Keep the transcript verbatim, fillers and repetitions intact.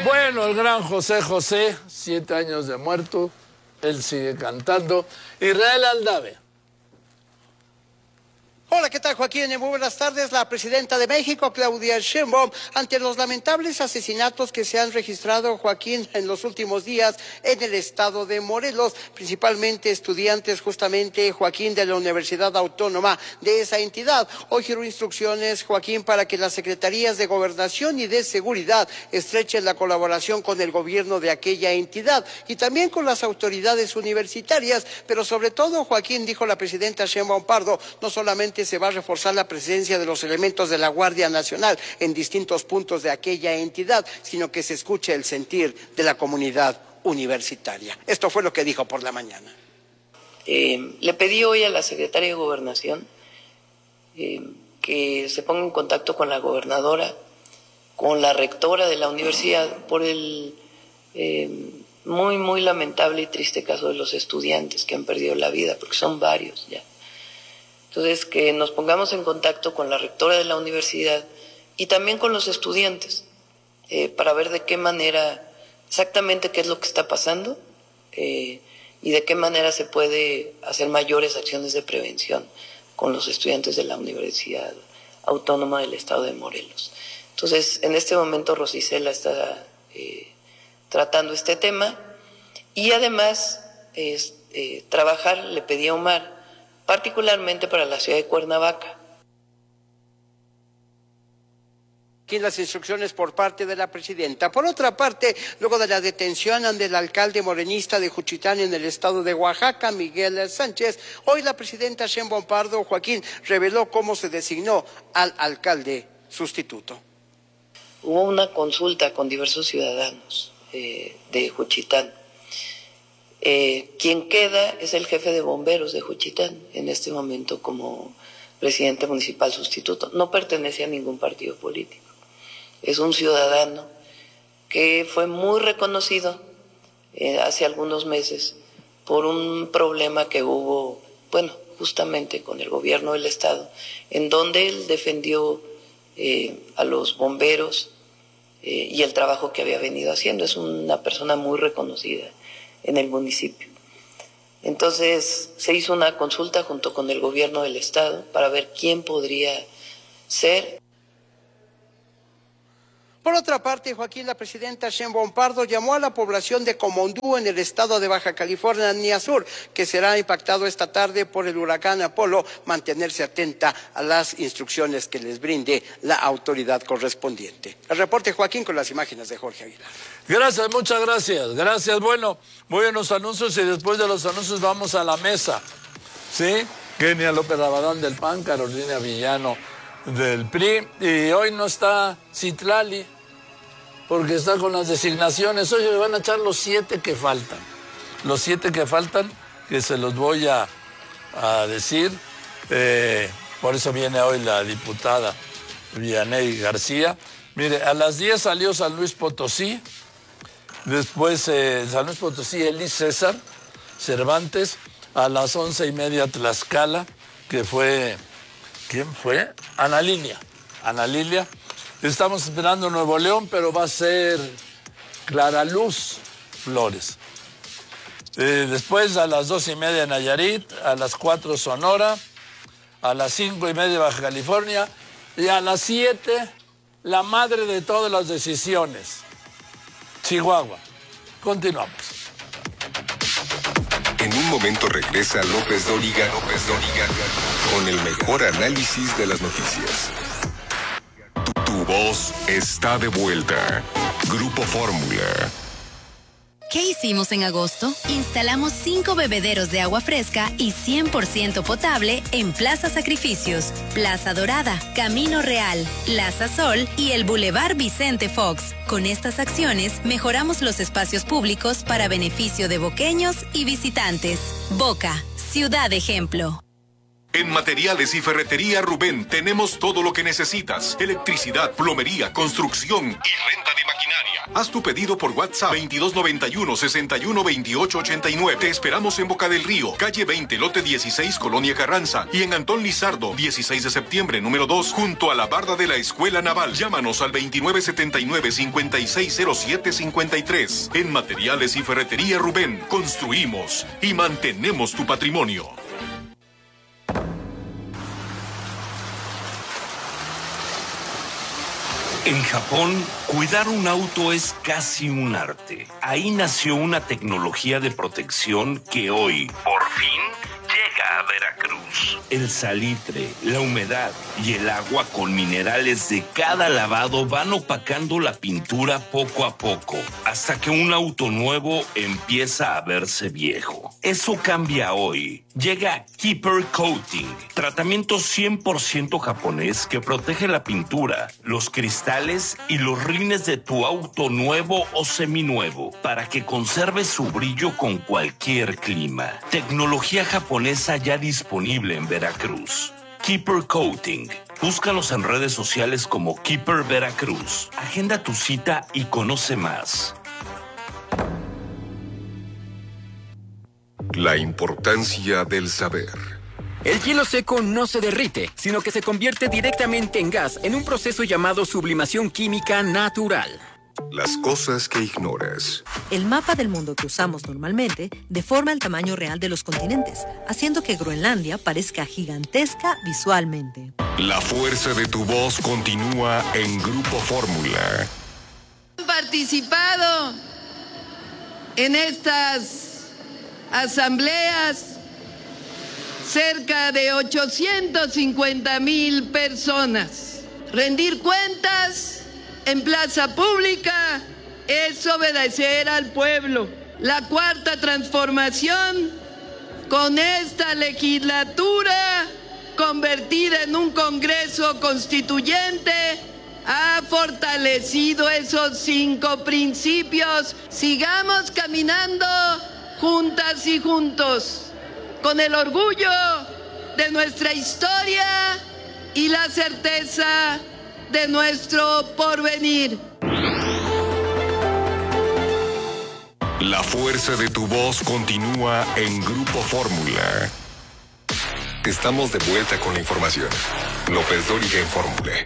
Bueno, el gran José José, siete años de muerto, él sigue cantando. Israel Aldave. Hola, ¿qué tal, Joaquín? Muy buenas tardes. La presidenta de México, Claudia Sheinbaum, ante los lamentables asesinatos que se han registrado, Joaquín, en los últimos días en el estado de Morelos, principalmente estudiantes, justamente, Joaquín, de la Universidad Autónoma de esa entidad. Hoy giró instrucciones, Joaquín, para que las secretarías de Gobernación y de Seguridad estrechen la colaboración con el gobierno de aquella entidad y también con las autoridades universitarias, pero sobre todo, Joaquín, dijo la presidenta Sheinbaum Pardo, no solamente se va a reforzar la presencia de los elementos de la Guardia Nacional en distintos puntos de aquella entidad, sino que se escuche el sentir de la comunidad universitaria. Esto fue lo que dijo por la mañana. Eh, le pedí hoy a la secretaria de Gobernación eh, que se ponga en contacto con la gobernadora, con la rectora de la universidad, por el eh, muy, muy lamentable y triste caso de los estudiantes que han perdido la vida, porque son varios ya. Entonces, que nos pongamos en contacto con la rectora de la universidad y también con los estudiantes eh, para ver de qué manera, exactamente qué es lo que está pasando eh, y de qué manera se puede hacer mayores acciones de prevención con los estudiantes de la Universidad Autónoma del Estado de Morelos. Entonces, en este momento Rosicela está eh, tratando este tema y además eh, eh, trabajar, le pedí a Omar, particularmente para la ciudad de Cuernavaca. Aquí las instrucciones por parte de la presidenta. Por otra parte, luego de la detención del alcalde morenista de Juchitán en el estado de Oaxaca, Miguel Sánchez, hoy la presidenta Sheinbaum Pardo, Joaquín, reveló cómo se designó al alcalde sustituto. Hubo una consulta con diversos ciudadanos eh, de Juchitán. Eh, quien queda es el jefe de bomberos de Juchitán, en este momento como presidente municipal sustituto. No pertenece a ningún partido político. Es un ciudadano que fue muy reconocido eh, hace algunos meses por un problema que hubo, bueno, justamente con el gobierno del estado, en donde él defendió eh, a los bomberos eh, y el trabajo que había venido haciendo. Es una persona muy reconocida en el municipio. Entonces se hizo una consulta junto con el gobierno del estado para ver quién podría ser. Por otra parte, Joaquín, la presidenta Sheinbaum Pardo llamó a la población de Comondú en el estado de Baja California Sur, que será impactado esta tarde por el huracán Apolo, mantenerse atenta a las instrucciones que les brinde la autoridad correspondiente. El reporte, Joaquín, con las imágenes de Jorge Aguilar. Gracias, muchas gracias. Gracias. Bueno, voy a los anuncios y después de los anuncios vamos a la mesa. ¿Sí? Kenia López Rabadán del P A N, Carolina Villano del P R I. Y hoy no está Citlali, porque está con las designaciones. Hoy me van a echar los siete que faltan. Los siete que faltan, que se los voy a, a decir. Eh, por eso viene hoy la diputada Vianey García. Mire, a las diez salió San Luis Potosí. Después eh, San Luis Potosí, Eli César Cervantes. A las once y media Tlaxcala, que fue... ¿Quién fue? Ana Lilia. Ana Lilia. Estamos esperando Nuevo León, pero va a ser Clara Luz Flores. Eh, después a las dos y media Nayarit, a las cuatro Sonora, a las cinco y media Baja California y a las siete la madre de todas las decisiones, Chihuahua. Continuamos. En un momento regresa López Dóriga, López Dóriga, con el mejor análisis de las noticias. Tu, tu voz está de vuelta. Grupo Fórmula. ¿Qué hicimos en agosto? Instalamos cinco bebederos de agua fresca y cien por ciento potable en Plaza Sacrificios, Plaza Dorada, Camino Real, Plaza Sol y el Boulevard Vicente Fox. Con estas acciones, mejoramos los espacios públicos para beneficio de boqueños y visitantes. Boca, ciudad ejemplo. En Materiales y Ferretería Rubén tenemos todo lo que necesitas. Electricidad, plomería, construcción y renta de maquinaria. Haz tu pedido por WhatsApp veintidós noventa y uno, sesenta y uno, veintiocho ochenta y nueve. Te esperamos en Boca del Río, calle veinte, lote dieciséis, Colonia Carranza. Y en Antón Lizardo, dieciséis de septiembre, número dos, junto a la barda de la Escuela Naval. Llámanos al veintinueve setenta y nueve, cincuenta y seis cero siete cincuenta y tres. En Materiales y Ferretería Rubén, construimos y mantenemos tu patrimonio. En Japón, cuidar un auto es casi un arte. Ahí nació una tecnología de protección que hoy, por fin, llega a Veracruz. El salitre, la humedad y el agua con minerales de cada lavado van opacando la pintura poco a poco, hasta que un auto nuevo empieza a verse viejo. Eso cambia hoy. Llega Keeper Coating, tratamiento cien por ciento japonés que protege la pintura, los cristales y los rines de tu auto nuevo o seminuevo para que conserve su brillo con cualquier clima. Tecnología japonesa ya disponible en Veracruz. Keeper Coating. Búscalos en redes sociales como Keeper Veracruz. Agenda tu cita y conoce más. La importancia del saber. El hielo seco no se derrite, sino que se convierte directamente en gas en un proceso llamado sublimación química natural. Las cosas que ignoras. El mapa del mundo que usamos normalmente deforma el tamaño real de los continentes, haciendo que Groenlandia parezca gigantesca visualmente. La fuerza de tu voz continúa en Grupo Fórmula. Han participado en estas asambleas cerca de ochocientos cincuenta mil personas. Rendir cuentas en plaza pública es obedecer al pueblo. La cuarta transformación, con esta legislatura convertida en un Congreso Constituyente, ha fortalecido esos cinco principios. Sigamos caminando juntas y juntos, con el orgullo de nuestra historia y la certeza de nuestro porvenir. La fuerza de tu voz continúa en Grupo Fórmula. Estamos de vuelta con la información. López Dóriga en Fórmula.